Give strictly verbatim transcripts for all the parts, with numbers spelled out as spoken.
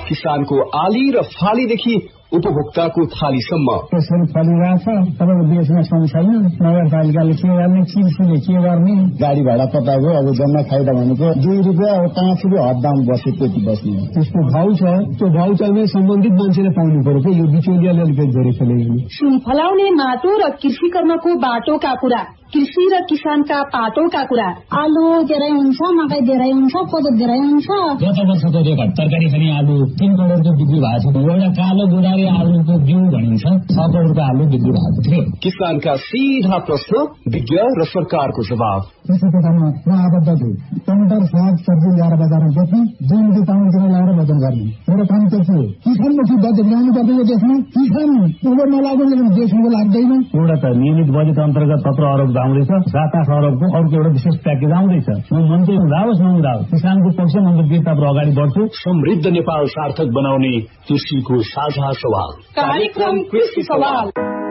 किसानको आली र फालीदेखि उपभोक्ताको थालीसम्म त्यसरी फलिरहेछ। तपाईँको देशमा सम छैन, नगरपालिकाले के गर्ने, कृषिले के गर्ने, गाडी भाडा तपाईँको अब जम्मा फाइदा भनेको दुई रुपियाँ पाँच रुपियाँ हद दाम बस्यो त्यति बस्ने। त्यसको भाउ छ, त्यो भाउ चाहिँ सम्बन्धित मान्छेले पाउनु पर्यो। यो बिचौलियाले अलिकति धेरै खेलेको। सुन फलाउने माटो र कृषि कर्मको बाटोका कुरा, कृषि र किसानका पाटोका कुरा। आलु धेरै हुन्छ, मकै धेरै हुन्छ, कोदो धेरै हुन्छ। गत वर्षको रेकर्ड तरकारी खाने आलु तीन करोडको बिक्री भएको छ। एउटा कालो बुढारी आलुको बिउ भनिन्छ, छ करोडको आलु बिक्री भएको थियो। किसानका सीधा प्रश्न, विज्ञ र सरकारको जवाब। कृषि क्षेत्रमा म आबद्ध छु। टमाटर साग सब्जी ल्याएर बजारमा बेच्ने, दुई रुपियाँ पाउन्डतिर ल्याएर वजन गर्ने। मेरो काम के थियो? किसानमाथि बजेट ल्याउनु पर्छ। यो देशमा किसान उनीहरू नलाग्नु भने देशमा लाग्दैन। एउटा त नियमित बजेट अन्तर्गत सत्र अरब आउँदैछ, सात आठ अरबको अर्को एउटा विशेष प्याकेज आउँदैछ। म मन्त्री हुँदाओस् नहुँदाओस् किसानको पक्षमा म गिरतापर अगाडि बढ्छु। समृद्ध नेपाल सार्थक बनाउने कृषिको साझा सवाल कार्यक्रम कृषि सवाल।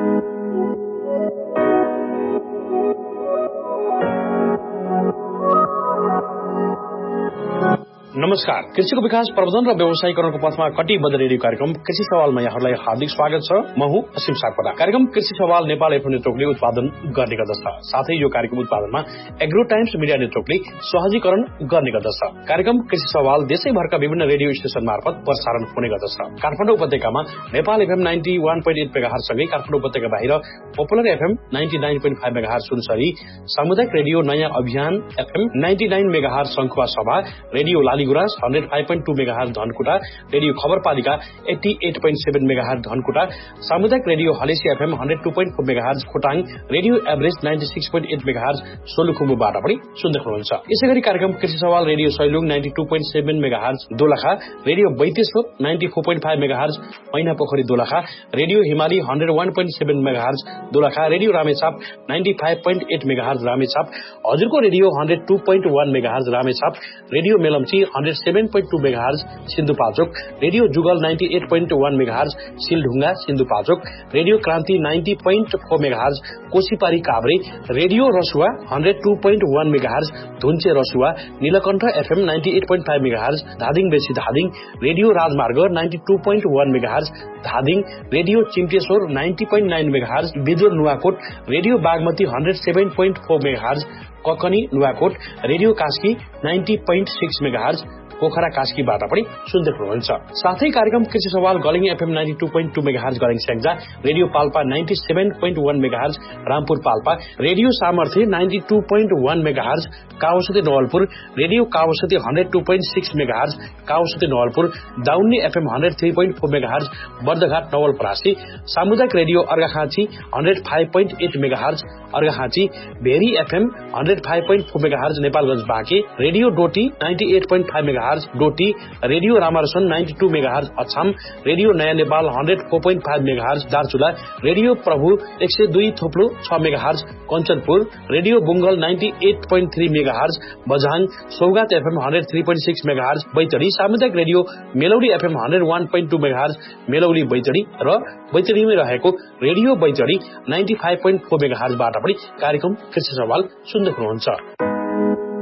नमस्कार। कृषिको विकास प्रवर्धन र व्यवसायीकरणको पथमा कटिबद्ध रेडियो कार्यक्रम कृषि सवालमा यहाँहरूलाई हार्दिक स्वागत छ। म हुँ असीम सापकोटा। कार्यक्रम कृषि सवाल नेपाल एफएम नेटवर्कले उत्पादन गर्ने गर्दछ। साथै यो कार्यक्रम उत्पादनमा एग्रो टाइम्स मिडिया नेटवर्कले सहजीकरण गर्ने गर्दछ। कार्यक्रम कृषि सवाल देशैभरका विभिन्न रेडियो स्टेशन मार्फत प्रसारण हुने गर्दछ। काठमाडौँ उपत्यकामा Nepal FM ninety one point at megahertz सँगै काठमाडौँ उपत्यका बाहिर popular FM ninety nine point five megahertz Sunsari, सामुदायिक रेडियो नयाँ अभियान एफएम नाइन्टी नाइन मेगाहर्ज शंखुवा सभा, radio Laligurans hundred five point two megahertz Dhankuta, radio खबरपालिका eighty at point seven megahertz Dhankuta, सामुदायिक radio Halesi FM hundred two point four megahertz Khotang, radio average ninety six point at megahertz सोलुखुम्बुबाट पनि सुन्दै हुनुहुन्छ। यसै गरी कार्यक्रम कृषि सवाल radio Sailung ninety two point seven megahertz Dolakha, radio Baiteshwar ninety four point five megahertz मैना पोखरी दोलखा, रेडियो हिमाली hundred one point seven megahertz Dolakha, radio Ramechhap ninety five point at megahertz Ramechhap, हजुरको radio hundred two point one megahertz Ramechhap, radio Melamchi hundred seven point two megahertz Sindhupalchok, radio Jugal ninety at point one megahertz सिलढुङ्गा Sindhupalchok, radio Kranti ninety point four megahertz कोशीपारी Kavre, radio Rasuwa hundred two point one megahertz धुन्चे Rasuwa, Neelkanth FM ninety at point five megahertz Dhading बेसी Dhading, radio राजमार्ग ninety two point one megahertz Dhading, radio चिम्टेश्वर ninety point nine megahertz Bidur Nuwakot, radio Bagmati hundred seven point four megahertz Kakani Nuwakot, radio Kaski ninety point six megahertz Pokhara कास्कीबाट पनि सुन्दै हुनुहुन्छ। साथै कार्यक्रम कृषि सवाल गलिङ FM ninety two point two megahertz गलिङ Syangja, radio Palpa ninety seven point one megahertz Rampur Palpa, radio सामर्थ्य ninety two point one megahertz काउसती Nawalpur, radio काउसती hundred two point six megahertz काउसती Nawalpur, दाउन्नी FM hundred three point four megahertz Bardaghat Nawalparasi, सामुदायिक radio Arghakhanchi hundred five point at megahertz Arghakhanchi, very FM hundred five point four megahertz Nepalgunj Banke, radio Doti ninety at point five megahertz Doti, radio रामारसन ninety two megahertz Achham, radio नयाँ Nepal hundred four point five megahertz Darchula, radio प्रभु एक सय दुई थोप्लो छ megahertz Kanchanpur, radio बुङ्गल ninety at point three megahertz Bajhang, Saugat FM hundred three point six megahertz Baitadi, सामुदायिक radio मेलौडी FM hundred one point two megahertz मेलौडी Baitadi र बैतडीमै रहेको radio Baitadi ninety five point four मेगाहर्जबाट पनि कार्यक्रम कृषि सवाल सुन्दै हुनुहुन्छ।